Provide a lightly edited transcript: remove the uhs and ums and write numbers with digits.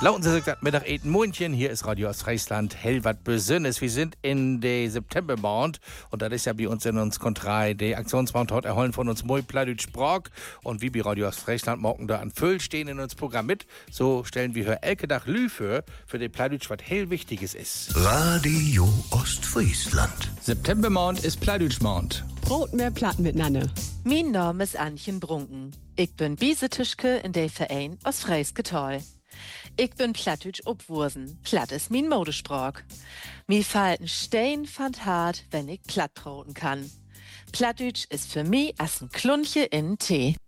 Lauten Sie sich das Mittag eten Mundchen. Hier ist Radio Ostfriesland, hell wat Besünnes. Wir sind in der Septembermond und das ist ja bei uns in uns Kontrei. Der Aktionsmond hat erholen von uns moi Plattdeutsch Sprach und wie bei Radio Ostfriesland morgen da an Füll stehen in uns Programm mit. So stellen wir hier elke Tag Lü für den Plattdeutsch, was hell Wichtiges ist. Radio Ostfriesland. Septembermond ist Plattdeutschmond. Brot mehr Platt mit Nanne. Mein Name ist Anchen Brunken. Ich bin Biesetischke in der Verein Ostfriesgetal. Ich bin Plattdeutsch obwursen. Platt ist mein Modesprach. Mi falten Stein fand hart, wenn ich Plattbroten kann. Plattdeutsch ist für mich as ein Klunche in Tee.